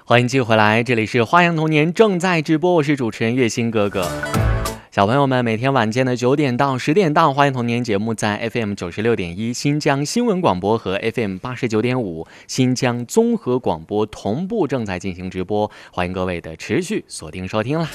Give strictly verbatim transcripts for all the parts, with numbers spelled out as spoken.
欢迎继续回来，这里是花样童年正在直播，我是主持人月星哥哥。小朋友们，每天晚间的九点到十点档，花样童年节目在 F M 九十六点一新疆新闻广播和 F M 八十九点五新疆综合广播同步正在进行直播，欢迎各位的持续锁定收听啦。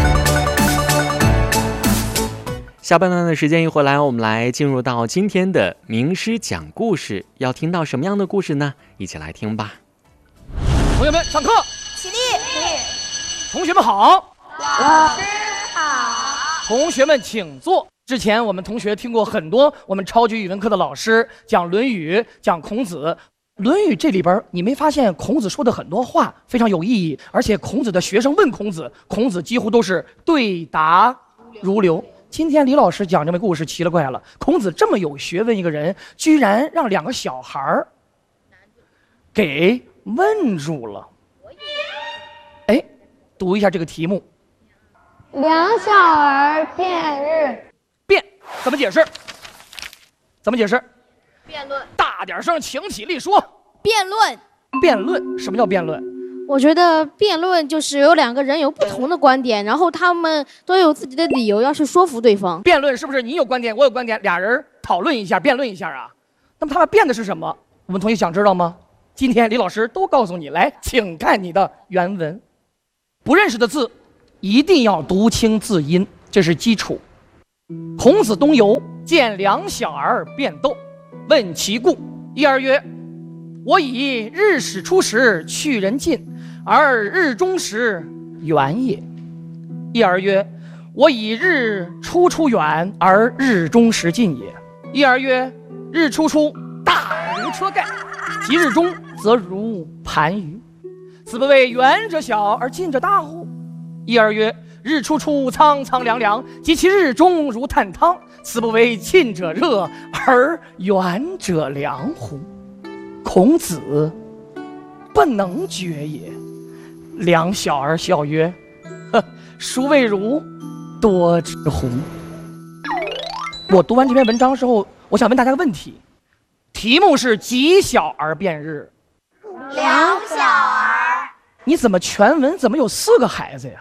下半段的时间一回来，我们来进入到今天的名师讲故事，要听到什么样的故事呢？一起来听吧。 同学们上课， 起立。 同学们好。 老师好。 同学们请坐。之前我们同学听过很多我们超级语文课的老师讲《论语》，讲孔子。《论语》这里边你没发现孔子说的很多话非常有意义，而且孔子的学生问孔子，孔子几乎都是对答如流。今天李老师讲这个故事奇了怪了，孔子这么有学问一个人，居然让两个小孩给问住了。哎，读一下这个题目。 两小儿辩日。 辩怎么解释？怎么解释？ 辩论。 大点声，请起立说。 辩论。 辩论，什么叫辩论？ 我觉得辩论就是有两个人有不同的观点，然后他们都有自己的理由要去说服对方。 辩论是不是你有观点，我有观点，俩人讨论一下，辩论一下啊？那么他们辩的是什么？我们同学想知道吗？今天李老师都告诉你，来，请看你的原文。不认识的字，一定要读清字音，这是基础。孔子东游，见两小儿辩斗，问其故。一儿曰：我以日始出时，去人近，而日中时，远也。一儿曰：我以日出出远，而日中时近也。一儿曰：日出出，大如车盖，及日中，则如盘盂。此不谓远者小而近者大乎？一儿曰：日出出，苍苍凉凉，及其日中如探汤，此不为近者热而远者凉乎？孔子不能决也。两小儿笑曰：呵，孰谓汝多知乎？我读完这篇文章之后，我想问大家个问题，题目是几小儿辩日？ 两小儿。 你怎么全文怎么有四个孩子呀？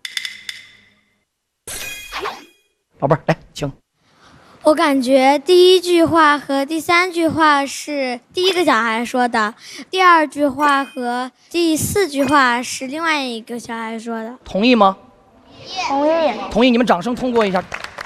宝贝儿，来，请。 我感觉第一句话和第三句话是第一个小孩说的，第二句话和第四句话是另外一个小孩说的。 同意吗？ 同意。 同意，你们掌声通过一下。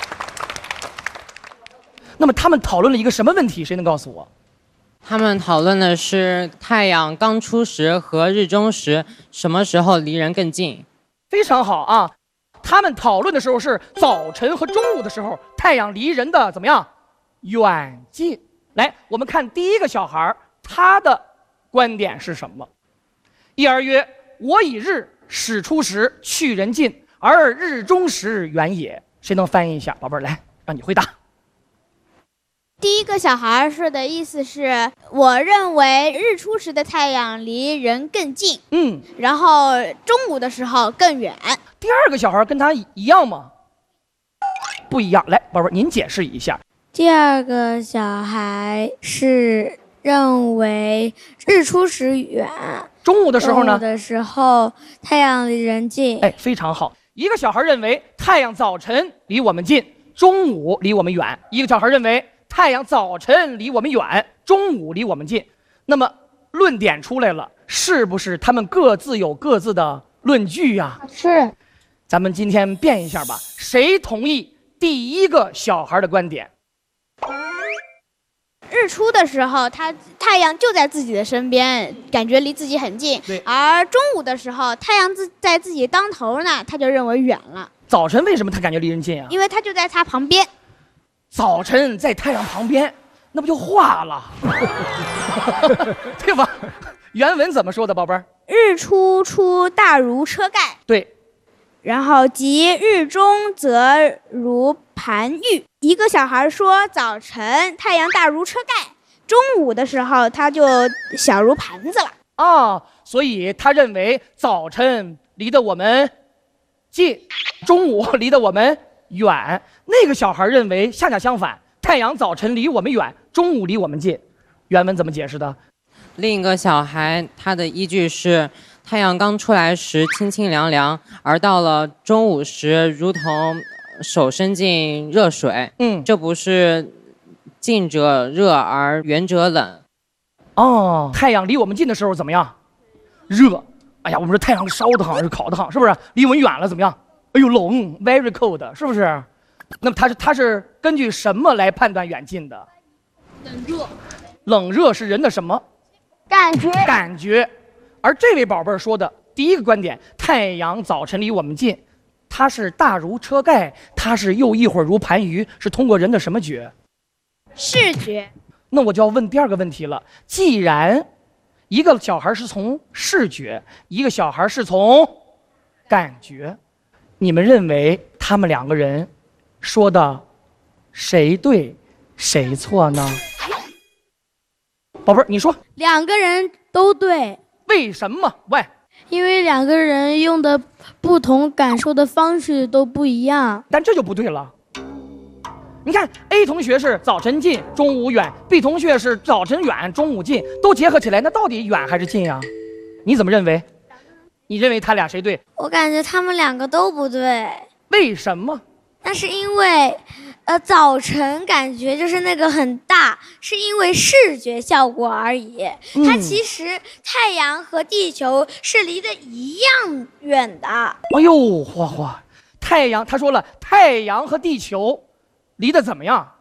那么他们讨论了一个什么问题？谁能告诉我？ 他们讨论的是太阳刚出时和日中时什么时候离人更近。 非常好啊！他们讨论的时候是早晨和中午的时候，太阳离人的怎么样？远近。来，我们看第一个小孩，他的观点是什么？一儿曰：我以日始出时，去人近，而日中时，远也。谁能翻译一下？宝贝儿，来，让你回答。 第一个小孩说的意思是，我认为日出时的太阳离人更近， 嗯， 然后中午的时候更远。 第二个小孩跟他一样吗？不一样。来，宝贝儿，您解释一下。 第二个小孩是认为日出时远， 中午的时候呢？ 中午的时候太阳离人近。 哎，非常好。一个小孩认为太阳早晨离我们近，中午离我们远；一个小孩认为太阳早晨离我们远，中午离我们近。那么论点出来了，是不是他们各自有各自的论据呀？ 是。 咱们今天辩一下吧，谁同意第一个小孩的观点？ 日出的时候，他太阳就在自己的身边，感觉离自己很近。 对。 而中午的时候，太阳自在自己当头呢，他就认为远了。 早晨为什么他感觉离人近啊？ 因为他就在他旁边。 早晨在太阳旁边，那不就化了，对吧？原文怎么说的，宝贝儿？ 日出出，大如车盖。 对。 然后及日中，则如盘盂。一个小孩说，早晨太阳大如车盖，中午的时候它就小如盘子了。 啊，所以他认为早晨离得我们近，中午离得我们远。那个小孩认为恰恰相反，太阳早晨离我们远，中午离我们近。原文怎么解释的？ 另一个小孩他的依据是太阳刚出来时清清凉凉，而到了中午时，如同手伸进热水。 嗯， 这不是近者热而远者冷。 哦，太阳离我们近的时候怎么样？热。哎呀，我们说太阳烧得慌是烤得慌，是不是？离我们远了怎么样？哎呦，冷 ，very cold， 是不是？那么它是它是根据什么来判断远近的？ 冷热。 冷热是人的什么？ 感觉。 感觉。而这位宝贝儿说的第一个观点，太阳早晨离我们近，它是大如车盖，它是又一会儿如盘盂，是通过人的什么觉？ 视觉。 那我就要问第二个问题了，既然一个小孩是从视觉，一个小孩是从感觉，你们认为他们两个人说的谁对谁错呢？宝贝儿，你说两个人都对， 为什么？喂， 因为两个人用的不同感受的方式都不一样。 但这就不对了。你看 A 同学是早晨近中午远， B 同学是早晨远中午近，都结合起来，那到底远还是近呀？你怎么认为？你认为他俩谁对？ 我感觉他们两个都不对。 为什么？ 那是因为呃早晨感觉就是那个很大，是因为视觉效果而已。 嗯、 它其实太阳和地球是离得一样远的。 哎呦，花花，太阳他说了，太阳和地球离得怎么样？